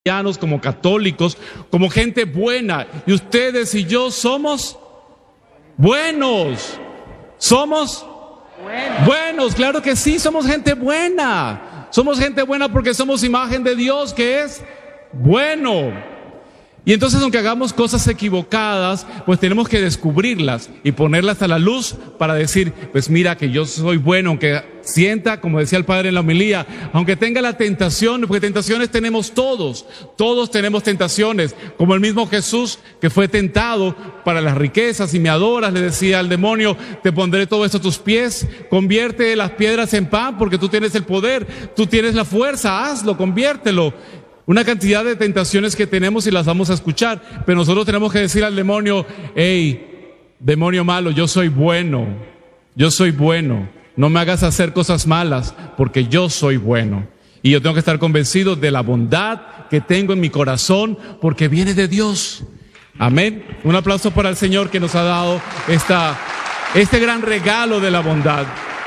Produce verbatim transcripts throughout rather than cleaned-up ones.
cristianos, como católicos, como gente buena. Y ustedes y yo somos buenos. Somos buenos. Buenos, claro que sí, somos gente buena. Somos gente buena porque somos imagen de Dios, que es bueno. Y entonces, aunque hagamos cosas equivocadas, pues tenemos que descubrirlas y ponerlas a la luz para decir, pues mira que yo soy bueno, aunque sienta, como decía el padre en la homilía, aunque tenga la tentación, porque tentaciones tenemos todos, todos tenemos tentaciones, como el mismo Jesús que fue tentado para las riquezas. Si me adoras, le decía al demonio, te pondré todo esto a tus pies, convierte las piedras en pan porque tú tienes el poder, tú tienes la fuerza, hazlo, conviértelo. Una cantidad de tentaciones que tenemos y las vamos a escuchar, pero nosotros tenemos que decir al demonio, hey, demonio malo, yo soy bueno, yo soy bueno, no me hagas hacer cosas malas porque yo soy bueno. Y yo tengo que estar convencido de la bondad que tengo en mi corazón porque viene de Dios. Amén. Un aplauso para el Señor que nos ha dado esta, este gran regalo de la bondad.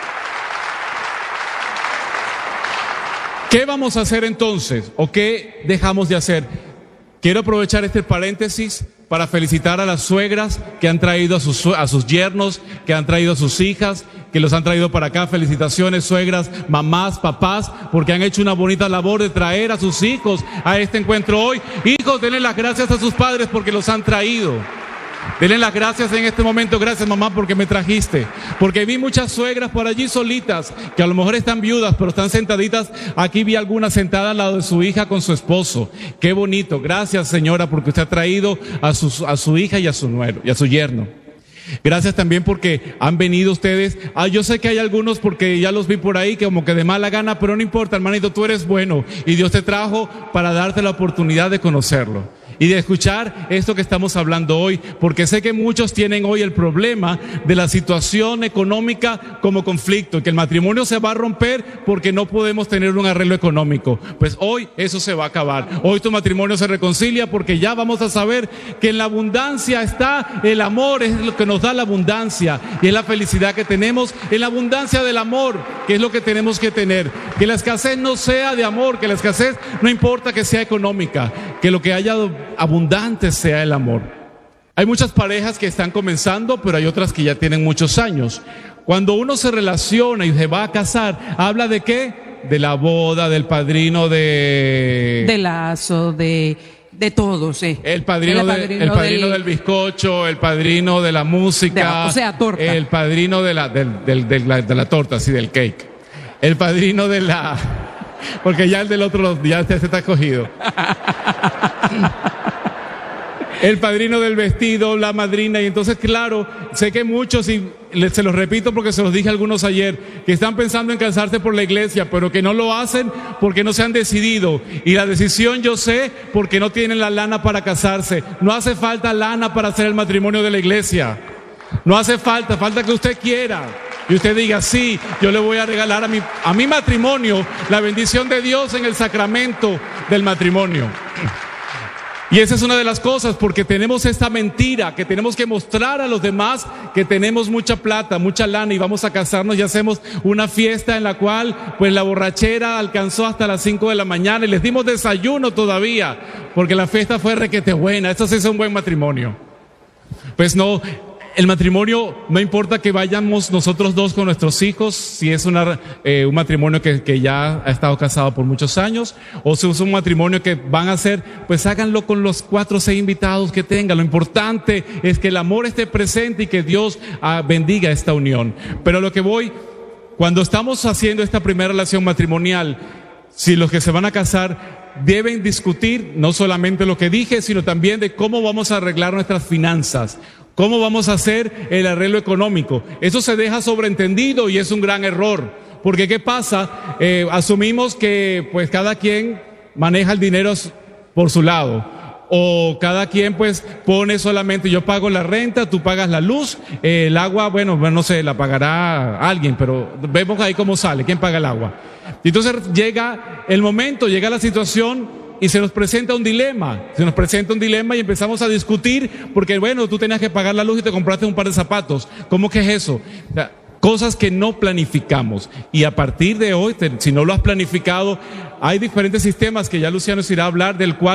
¿Qué vamos a hacer entonces? ¿O qué dejamos de hacer? Quiero aprovechar este paréntesis para felicitar a las suegras que han traído a sus, a sus yernos, que han traído a sus hijas, que los han traído para acá. Felicitaciones, suegras, mamás, papás, porque han hecho una bonita labor de traer a sus hijos a este encuentro hoy. Hijos, denle las gracias a sus padres porque los han traído. Denle las gracias en este momento. Gracias, mamá, porque me trajiste. Porque vi muchas suegras por allí solitas, que a lo mejor están viudas, pero están sentaditas. Aquí vi algunas sentadas al lado de su hija con su esposo. Qué bonito. Gracias, señora, porque usted ha traído a su, a su hija y a su nuero, y a su yerno. Gracias también porque han venido ustedes. Ah, yo sé que hay algunos, porque ya los vi por ahí, que como que de mala gana, pero no importa, hermanito, tú eres bueno. Y Dios te trajo para darte la oportunidad de conocerlo y de escuchar esto que estamos hablando hoy, porque sé que muchos tienen hoy el problema de la situación económica como conflicto, que el matrimonio se va a romper porque no podemos tener un arreglo económico. Pues hoy eso se va a acabar. Hoy tu matrimonio se reconcilia porque ya vamos a saber que en la abundancia está el amor, es lo que nos da la abundancia y es la felicidad que tenemos en la abundancia del amor, que es lo que tenemos que tener. Que la escasez no sea de amor, que la escasez no importa que sea económica, que lo que haya abundante sea el amor. Hay muchas parejas que están comenzando, pero hay otras que ya tienen muchos años. Cuando uno se relaciona y se va a casar, ¿habla de qué? De la boda, del padrino de... De lazo, de... De todos, sí. El padrino, de, el padrino del... del bizcocho, el padrino de la música. De, o sea, torta. El padrino de la, del, del, de, la, de la torta, sí, del cake. El padrino de la... Porque ya el del otro ya se está cogido. El padrino del vestido, la madrina. Y entonces, claro, sé que muchos, y se los repito porque se los dije a algunos ayer, que están pensando en casarse por la iglesia, pero que no lo hacen porque no se han decidido. Y la decisión, yo sé, porque no tienen la lana para casarse. No hace falta lana para hacer el matrimonio de la iglesia. No hace falta, falta que usted quiera. Y usted diga, sí, yo le voy a regalar a mi, a mi matrimonio la bendición de Dios en el sacramento del matrimonio. Y esa es una de las cosas, porque tenemos esta mentira, que tenemos que mostrar a los demás que tenemos mucha plata, mucha lana y vamos a casarnos y hacemos una fiesta en la cual pues la borrachera alcanzó hasta las cinco de la mañana y les dimos desayuno todavía, porque la fiesta fue requete buena. Eso sí es un buen matrimonio. Pues no. El matrimonio, no importa que vayamos nosotros dos con nuestros hijos, si es una, eh, un matrimonio que, que ya ha estado casado por muchos años, o si es un matrimonio que van a hacer, pues háganlo con los cuatro o seis invitados que tengan. Lo importante es que el amor esté presente y que Dios ah, bendiga esta unión. Pero lo que voy, cuando estamos haciendo esta primera relación matrimonial, si los que se van a casar deben discutir no solamente lo que dije, sino también de cómo vamos a arreglar nuestras finanzas. ¿Cómo vamos a hacer el arreglo económico? Eso se deja sobreentendido y es un gran error. Porque ¿qué pasa? Eh, asumimos que pues cada quien maneja el dinero por su lado. O cada quien pues pone solamente, yo pago la renta, tú pagas la luz, eh, el agua, bueno, no sé, la pagará alguien, pero vemos ahí cómo sale, quién paga el agua. Y entonces llega el momento, llega la situación y se nos presenta un dilema, se nos presenta un dilema y empezamos a discutir porque bueno, tú tenías que pagar la luz y te compraste un par de zapatos. ¿Cómo que es eso? O sea, cosas que no planificamos. Y a partir de hoy, te, si no lo has planificado, hay diferentes sistemas que ya Luciano se irá a hablar, del cual